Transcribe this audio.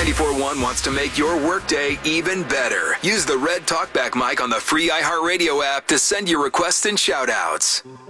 94.1 wants to make your workday even better. Use the red talkback mic on the free iHeartRadio app to send your requests and shout-outs.